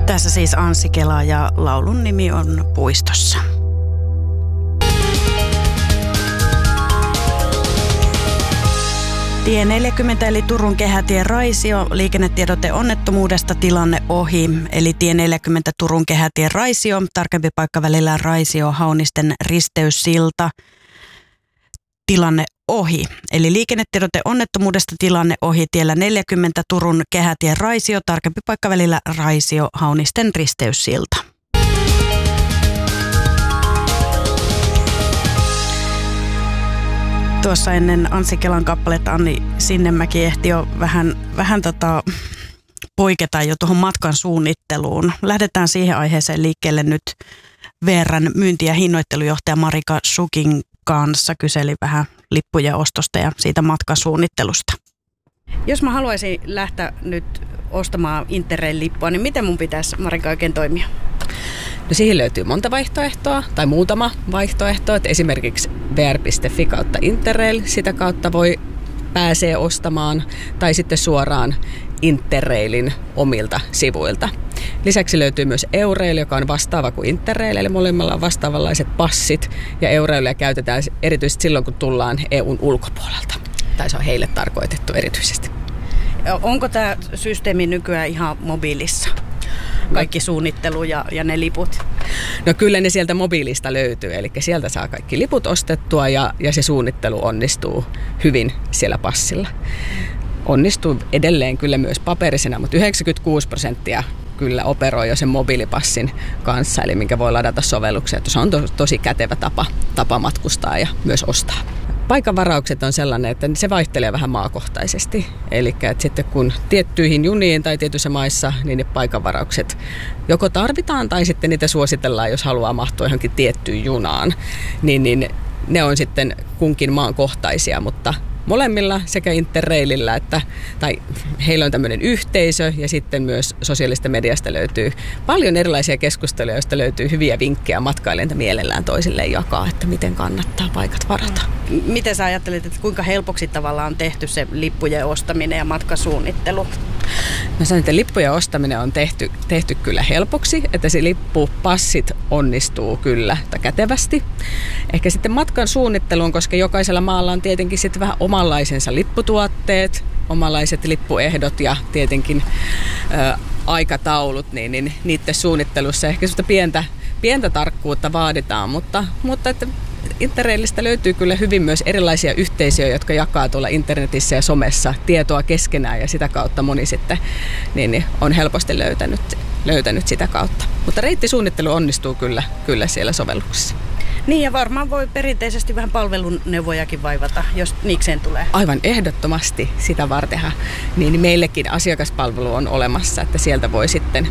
Tässä siis Anssi Kela ja laulun nimi on Puistossa. Tie 40 eli Turun kehätie Raisio, liikennetiedote onnettomuudesta tilanne ohi. Eli tie 40 Turun kehätie Raisio, tarkempi paikka välillä Raisio Haunisten risteyssilta, tilanne ohi. Eli liikennetiedote onnettomuudesta tilanne ohi tiellä 40 Turun kehätie Raisio, tarkempi paikka välillä Raisio Haunisten risteyssilta. Tuossa ennen Anssi Kelan kappaletta Anni Sinnemäki ehti jo vähän poiketa jo tuohon matkan suunnitteluun. Lähdetään siihen aiheeseen liikkeelle nyt VR:n myynti- ja hinnoittelujohtaja Marika Schukin kanssa. Kyseli vähän lippujen ostosta ja siitä matkasuunnittelusta. Jos mä haluaisin lähteä nyt ostamaan Interrail-lippua, niin miten mun pitäisi, Marika, oikein toimia? No siihen löytyy monta vaihtoehtoa tai muutama vaihtoehto. Että esimerkiksi vr.fi kautta Interrail, sitä kautta pääsee ostamaan, tai sitten suoraan Interrailin omilta sivuilta. Lisäksi löytyy myös Eurail, joka on vastaava kuin Interrail, eli molemmilla on vastaavanlaiset passit, ja Eurailia käytetään erityisesti silloin, kun tullaan EUn ulkopuolelta. Tai se on heille tarkoitettu erityisesti. Onko tämä systeemi nykyään ihan mobiilissa? Kaikki suunnittelu ja ne liput? No kyllä ne sieltä mobiilista löytyy, eli sieltä saa kaikki liput ostettua ja se suunnittelu onnistuu hyvin siellä passilla. Onnistuu edelleen kyllä myös paperisena, mutta 96% kyllä operoi jo sen mobiilipassin kanssa, eli minkä voi ladata sovelluksia, että se on tosi kätevä tapa matkustaa ja myös ostaa. Paikanvaraukset on sellainen, että se vaihtelee vähän maakohtaisesti. Eli sitten kun tiettyihin juniin tai tietyissä maissa, niin ne paikanvaraukset joko tarvitaan tai sitten niitä suositellaan, jos haluaa mahtua johonkin tiettyyn junaan. Niin ne on sitten kunkin maan kohtaisia, mutta molemmilla sekä Interrailillä tai heillä on tämmöinen yhteisö ja sitten myös sosiaalista mediasta löytyy paljon erilaisia keskusteluja, joista löytyy hyviä vinkkejä matkailijoilta mielellään toisilleen jakaa, että miten kannattaa paikat varata. Miten sä ajattelet, että kuinka helpoksi tavallaan on tehty se lippujen ostaminen ja matkasuunnittelu? Mä sanon, että lippujen ostaminen on tehty kyllä helpoksi, että se lippupassit onnistuu kyllä kätevästi. Ehkä sitten matkan suunnitteluun, koska jokaisella maalla on tietenkin sitten vähän omanlaisensa lipputuotteet, omanlaiset lippuehdot ja tietenkin aikataulut, niin niiden suunnittelussa ehkä pientä tarkkuutta vaaditaan, mutta että Interrailista löytyy kyllä hyvin myös erilaisia yhteisöjä, jotka jakaa tuolla internetissä ja somessa tietoa keskenään ja sitä kautta moni sitten niin on helposti löytänyt sitä kautta. Mutta reittisuunnittelu onnistuu kyllä siellä sovelluksessa. Niin ja varmaan voi perinteisesti vähän palveluneuvojakin vaivata, jos niikseen tulee. Aivan ehdottomasti sitä vartenhan. Niin meillekin asiakaspalvelu on olemassa, että sieltä voi sitten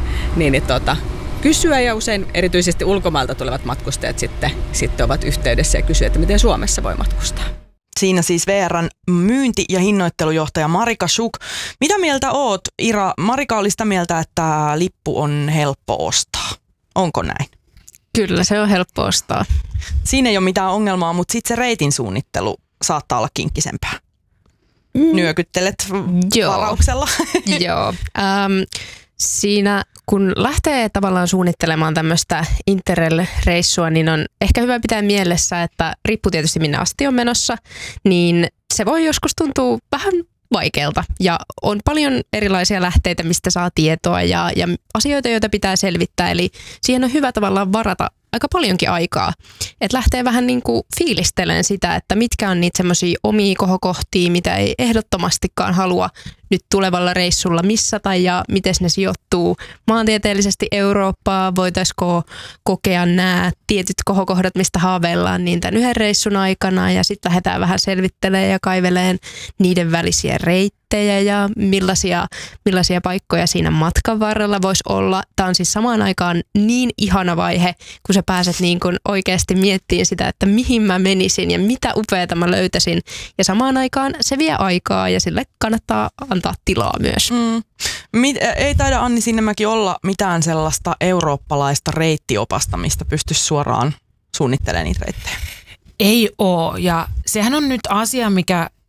kysyä ja usein erityisesti ulkomailta tulevat matkustajat sitten ovat yhteydessä ja kysyvät, että miten Suomessa voi matkustaa. Siinä siis VR:n myynti- ja hinnoittelujohtaja Marika Schuk. Mitä mieltä oot, Ira? Marika oli sitä mieltä, että lippu on helppo ostaa. Onko näin? Kyllä, se on helppo ostaa. Siinä ei ole mitään ongelmaa, mutta sitten se reitin suunnittelu saattaa olla kinkkisempää. Nyökyttelet varauksella. Joo. Siinä kun lähtee tavallaan suunnittelemaan tämmöistä Interrail-reissua, niin on ehkä hyvä pitää mielessä, että riippuu tietysti minne asti on menossa, niin se voi joskus tuntua vähän vaikealta ja on paljon erilaisia lähteitä, mistä saa tietoa ja asioita, joita pitää selvittää, eli siihen on hyvä tavallaan varata aika paljonkin aikaa, että lähtee vähän niin kuin fiilistelemään sitä, että mitkä on niitä semmoisia omia kohokohtia, mitä ei ehdottomastikaan halua nyt tulevalla reissulla missata ja miten ne sijoittuu maantieteellisesti Eurooppaa, voitaisiko kokea nämä tietyt kohokohdat, mistä haaveillaan niin tämän yhden reissun aikana ja sitten lähdetään vähän selvittelemään ja kaiveleen niiden välisiä reittejä ja millaisia paikkoja siinä matkan varrella voisi olla. Tämä on siis samaan aikaan niin ihana vaihe, kun sä pääset niin kuin oikeasti miettimään sitä, että mihin mä menisin ja mitä upeata mä löytäisin. Ja samaan aikaan se vie aikaa ja sille kannattaa antaa tilaa myös. Ei taida Anni Sinnemäki olla mitään sellaista eurooppalaista reittiopasta, mistä pystyisi suoraan suunnittelemaan niitä reittejä. Ei oo ja sehän on nyt asia,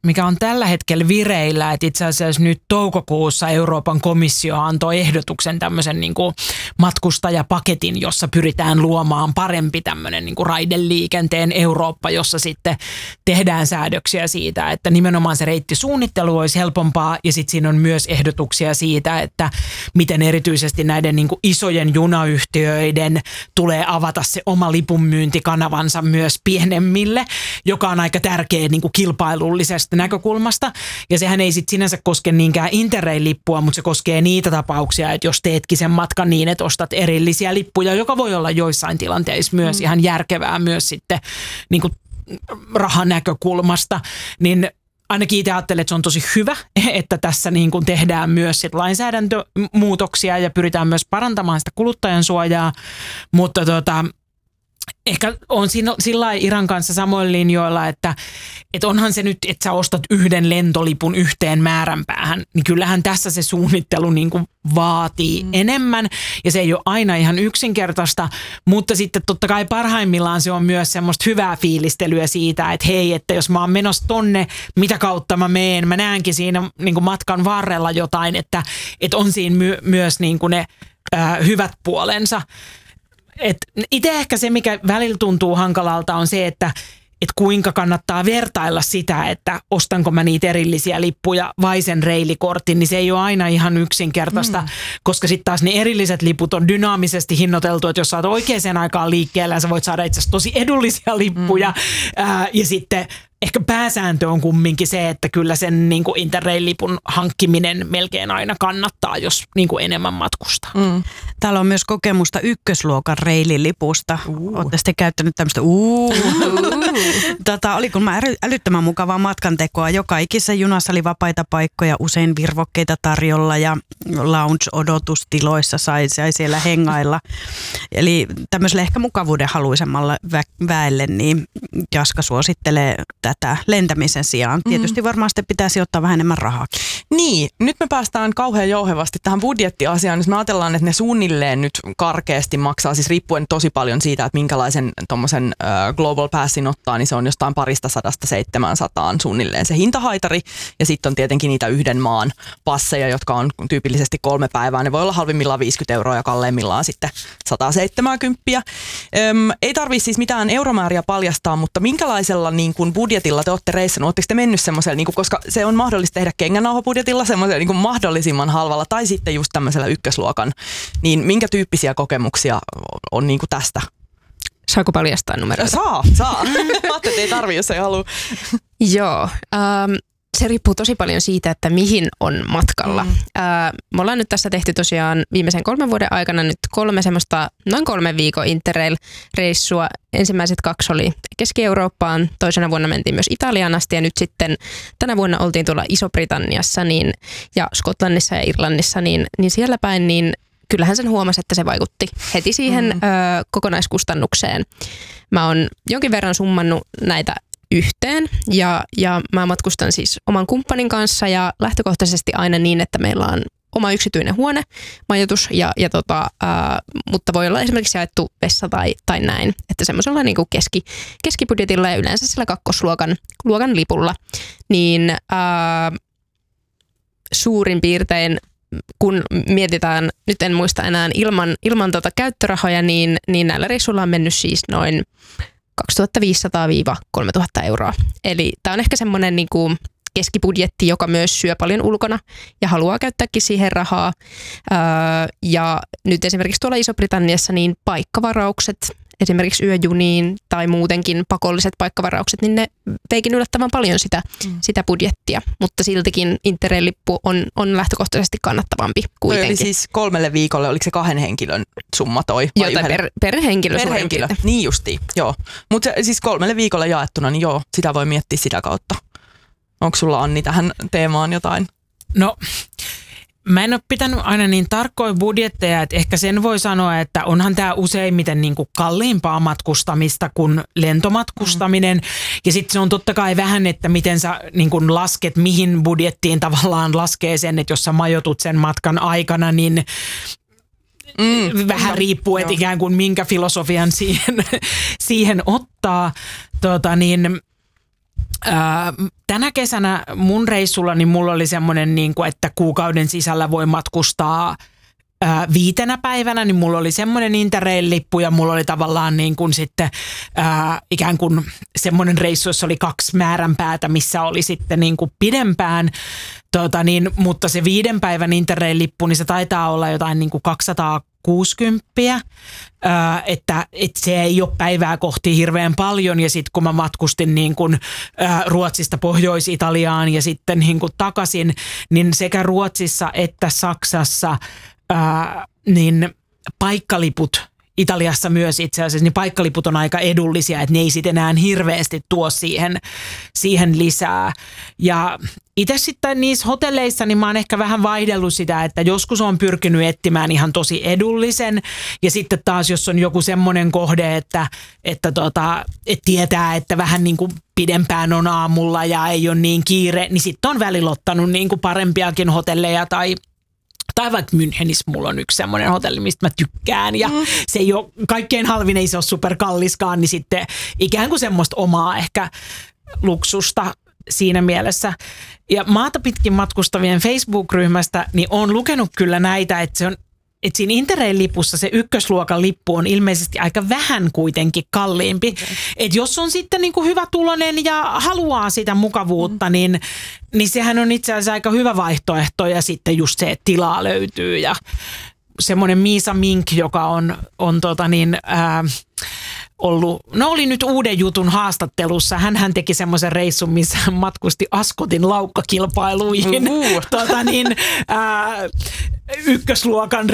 mikä on tällä hetkellä vireillä, että itse asiassa nyt toukokuussa Euroopan komissio antoi ehdotuksen tämmöisen niin kuin matkustajapaketin, jossa pyritään luomaan parempi tämmöinen niin kuin raideliikenteen Eurooppa, jossa sitten tehdään säädöksiä siitä, että nimenomaan se reittisuunnittelu olisi helpompaa ja sitten siinä on myös ehdotuksia siitä, että miten erityisesti näiden niin kuin isojen junayhtiöiden tulee avata se oma lipunmyyntikanavansa myös pienemmille, joka on aika tärkeä niin kuin kilpailullisesta näkökulmasta. Ja sehän ei sitten sinänsä koske niinkään Interrail-lippua, mutta se koskee niitä tapauksia, että jos teetkin sen matkan niin, että ostat erillisiä lippuja, joka voi olla joissain tilanteissa myös ihan järkevää myös sitten niin kuin rahan näkökulmasta, niin ainakin itse ajattelen, että se on tosi hyvä, että tässä niin kuin tehdään myös sit lainsäädäntömuutoksia ja pyritään myös parantamaan sitä kuluttajan suojaa, mutta ehkä on sillä Iran kanssa samoin linjoilla, että onhan se nyt, että sä ostat yhden lentolipun yhteen määränpäähän, niin kyllähän tässä se suunnittelu niin kuin vaatii enemmän ja se ei ole aina ihan yksinkertaista, mutta sitten totta kai parhaimmillaan se on myös semmoista hyvää fiilistelyä siitä, että hei, että jos mä oon menossa tonne, mitä kautta mä meen, mä näenkin siinä niin kuin matkan varrella jotain, että on siinä myös niin kuin ne hyvät puolensa. Itse ehkä se, mikä välillä tuntuu hankalalta, on se, että kuinka kannattaa vertailla sitä, että ostanko mä niitä erillisiä lippuja vai sen reilikortin, niin se ei ole aina ihan yksinkertaista, koska sitten taas ne erilliset liput on dynaamisesti hinnoiteltu, että jos sä oot oikeaan aikaan liikkeellä, sä voit saada itse asiassa tosi edullisia lippuja ja sitten ehkä pääsääntö on kumminkin se, että kyllä sen niin kuin Interrail-lipun hankkiminen melkein aina kannattaa, jos niin kuin enemmän matkustaa. Täällä on myös kokemusta ykkösluokan reililipusta. Olette sitten käyttänyt tämmöistä oli kun mä älyttömän mukavaa matkantekoa. Joka ikisessä junassa oli vapaita paikkoja, usein virvokkeita tarjolla ja lounge-odotustiloissa sai siellä hengailla. Eli tämmöiselle ehkä mukavuuden haluisemmalla väelle, niin Jaska suosittelee tätä lentämisen sijaan. Tietysti varmaan sitten pitäisi ottaa vähän enemmän rahaakin. Niin, nyt me päästään kauhean jouhevasti tähän budjettiasiaan. Jos me ajatellaan, että ne suunnilleen nyt karkeasti maksaa, siis riippuen tosi paljon siitä, että minkälaisen tommosen Global Passin ottaa, niin se on jostain 200–700 suunnilleen se hintahaitari. Ja sitten on tietenkin niitä yhden maan passeja, jotka on tyypillisesti 3 päivää. Ne voi olla halvimmillaan 50 € ja kalleimmillaan sitten 170. Ei tarvitse siis mitään euromääriä paljastaa, mutta minkälaisella niin kuin budjetilla te olette reissannut? Oletteko te mennyt semmoisella, niin kuin, koska se on mahdollista tehdä kengänauhapudjetilla semmoisella niin kuin mahdollisimman halvalla tai sitten just tämmöisellä ykkösluokan, niin minkä tyyppisiä kokemuksia on niin kuin tästä? Saako paljastaa numeroita? Saa. Ajattelin, ei tarvitse, jos ei halua. Joo. Se riippuu tosi paljon siitä, että mihin on matkalla. Me ollaan nyt tässä tehty tosiaan viimeisen 3 vuoden aikana nyt 3 semmoista noin 3 viikon Interrail-reissua. Ensimmäiset 2 oli Keski-Eurooppaan, toisena vuonna mentiin myös Italiaan asti ja nyt sitten tänä vuonna oltiin tuolla Iso-Britanniassa ja Skotlannissa ja Irlannissa, niin siellä päin niin kyllähän sen huomasi, että se vaikutti heti siihen kokonaiskustannukseen. Mä oon jonkin verran summannut näitä yhteen ja mä matkustan siis oman kumppanin kanssa ja lähtökohtaisesti aina niin, että meillä on oma yksityinen huone, majoitus mutta voi olla esimerkiksi jaettu vessa tai näin, että semmoisella niin kuin keskibudjetilla ja yleensä sillä kakkosluokan lipulla, niin suurin piirtein kun mietitään, nyt en muista enää ilman käyttörahoja, niin näillä reissuilla on mennyt siis noin 2500–3000 €. Eli tämä on ehkä semmoinen niin kuin keskibudjetti, joka myös syö paljon ulkona ja haluaa käyttääkin siihen rahaa. Ja nyt esimerkiksi tuolla Iso-Britanniassa niin paikkavaraukset, esimerkiksi yöjuniin tai muutenkin pakolliset paikkavaraukset, niin ne veikin yllättävän paljon sitä budjettia, mutta siltikin Interrail-lippu on lähtökohtaisesti kannattavampi kuitenkin. Eli siis 3 viikolle, oliko se 2 henkilön summa toi? Joo, tai per henkilö. Per henkilö, niin justiin, joo. Mutta siis 3 viikolle jaettuna, niin joo, sitä voi miettiä sitä kautta. Onko sulla, Anni, tähän teemaan jotain? No, mä en ole pitänyt aina niin tarkkoja budjetteja, että ehkä sen voi sanoa, että onhan tämä useimmiten niin kuin kalliimpaa matkustamista kuin lentomatkustaminen. Ja sitten se on totta kai vähän, että miten sä niin kuin lasket, mihin budjettiin tavallaan laskee sen, että jos sä majoitut sen matkan aikana, niin vähän riippuu, että ikään kuin minkä filosofian siihen ottaa. Tänä kesänä mun reissulla niin mulla oli semmoinen, niin kuin, että kuukauden sisällä voi matkustaa 5 päivänä, niin mulla oli semmoinen Interrail-lippu ja mulla oli tavallaan niin kuin sitten ikään kuin semmoinen reissu, jossa oli 2 määränpäätä, missä oli sitten niin kuin pidempään, mutta se 5 päivän Interrail-lippu, niin se taitaa olla jotain niin kuin 260, että se ei ole päivää kohti hirveän paljon ja sitten kun mä matkustin niin kuin Ruotsista Pohjois-Italiaan ja sitten niin kuin takaisin, niin sekä Ruotsissa että Saksassa niin paikkaliput, Italiassa myös itse asiassa, niin paikkaliput on aika edullisia, että ne ei sitten enää hirveästi tuo siihen lisää. Ja itse sitten niissä hotelleissa, niin mä oon ehkä vähän vaihdellut sitä, että joskus on pyrkinyt etsimään ihan tosi edullisen ja sitten taas, jos on joku semmoinen kohde, että tietää, että vähän niin kuin pidempään on aamulla ja ei ole niin kiire, niin sitten on välillä ottanut niin kuin parempiakin hotelleja tai vaikka Münchenissä mulla on yksi semmoinen hotelli, mistä mä tykkään ja se ei ole kaikkein halvin, ei se ole superkalliskaan, niin sitten ikään kuin semmoista omaa ehkä luksusta siinä mielessä. Ja maata pitkin matkustavien Facebook-ryhmästä, niin on lukenut kyllä näitä, että se on että siinä Interrail-lipussa se ykkösluokan lippu on ilmeisesti aika vähän kuitenkin kalliimpi. Okay. Että jos on sitten niin kuin hyvä tulonen ja haluaa sitä mukavuutta, niin sehän on itse asiassa aika hyvä vaihtoehto ja sitten just se, että tilaa löytyy ja semmoinen Miisa Mink, joka on ollut, oli nyt uuden jutun haastattelussa. Hän teki semmoisen reissun, missä hän matkusti Askotin laukkakilpailuihin. Ykkösluokan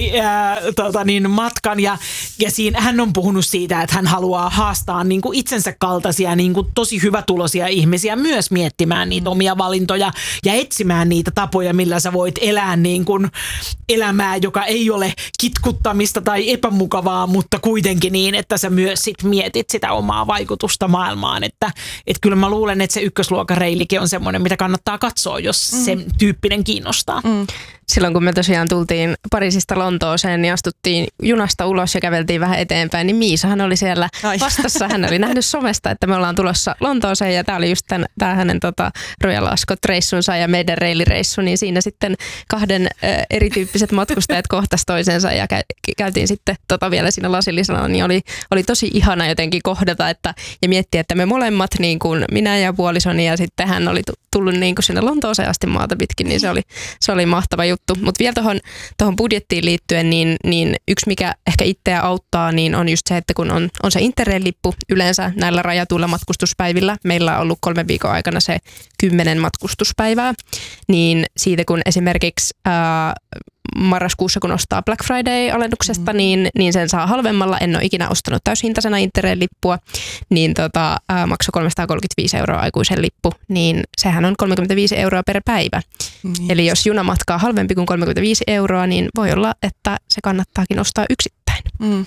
matkan ja siinä hän on puhunut siitä, että hän haluaa haastaa niin kuin itsensä kaltaisia niin kuin tosi hyvätuloisia ihmisiä myös miettimään niitä omia valintoja ja etsimään niitä tapoja, millä sä voit elää niin kuin elämää, joka ei ole kitkuttamista tai epämukavaa, mutta kuitenkin niin, että sä myös sit mietit sitä omaa vaikutusta maailmaan, että kyllä mä luulen, että se ykkösluokan reilikin on semmoinen, mitä kannattaa katsoa, jos se tyyppinen kiinnostaa. Silloin kun me tosiaan tultiin Pariisista Lontooseen, niin astuttiin junasta ulos ja käveltiin vähän eteenpäin, niin Miisahan oli siellä vastassa. Hän oli nähnyt somesta, että me ollaan tulossa Lontooseen ja tämä oli just tämä hänen Royal Ascot-reissunsa ja meidän reilireissu, niin siinä sitten 2 erityyppiset matkustajat kohtasi toisensa ja käytiin sitten vielä siinä lasillisella, niin oli tosi ihana jotenkin kohdata ja miettiä, että me molemmat, niin kuin minä ja puolisoni ja sitten hän oli tullut niin kuin sinne Lontooseen asti maata pitkin, niin se oli mahtava juttu. Mutta vielä tuohon budjettiin liittyen, niin yksi mikä ehkä itseä auttaa, niin on just se, että kun on se Interrail-lippu yleensä näillä rajatuilla matkustuspäivillä, meillä on ollut 3 viikon aikana se 10 matkustuspäivää, niin siitä kun esimerkiksi marraskuussa, kun ostaa Black Friday-alennuksesta, niin sen saa halvemmalla. En ole ikinä ostanut täyshintaisena Interrail-lippua, niin maksoi 335 € aikuisen lippu, niin sehän on 35 € per päivä. Eli jos junamatka on halvempi kuin 35 €, niin voi olla, että se kannattaakin ostaa yksittäin.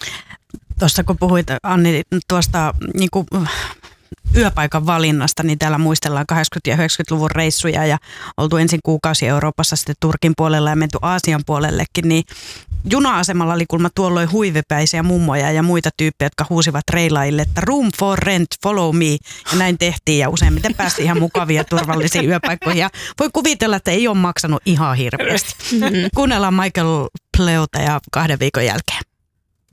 Tuossa kun puhuit, Anni, tuosta niin kuin yöpaikan valinnasta, niin täällä muistellaan 80- ja 90-luvun reissuja ja oltu ensin kuukausi Euroopassa, sitten Turkin puolella ja menty Aasian puolellekin, niin juna-asemalla oli kulma tuolloin huivipäisiä mummoja ja muita tyyppejä, jotka huusivat reilaille, että room for rent, follow me, ja näin tehtiin ja useimmiten päästiin ihan mukavia turvallisiin yöpaikkoihin ja voi kuvitella, että ei ole maksanut ihan hirveästi. Kuunnellaan Michael Pleuta ja 2 viikon jälkeen.